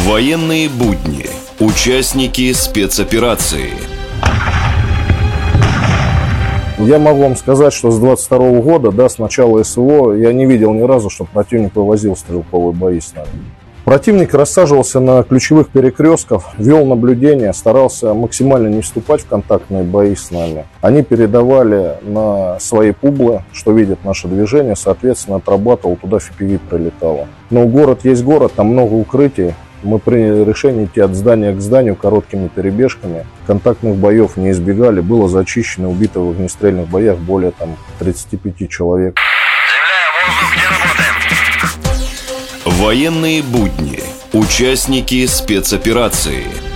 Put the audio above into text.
Военные будни. Участники спецоперации. Я могу вам сказать, что с 22 года, с начала СВО, я не видел ни разу, что противник вывозил стрелковые бои с нами. Противник рассаживался на ключевых перекрестках, вел наблюдение, старался максимально не вступать в контактные бои с нами. Они передавали на свои публы, что видят наше движение, соответственно, отрабатывал, туда FPV прилетало. Но город есть город, там много укрытий. Мы приняли решение идти от здания к зданию короткими перебежками. Контактных боев не избегали, было зачищено, убито в огнестрельных боях более 35 человек. Заявляю, воздух, где работаем? Военные будни. Участники спецоперации.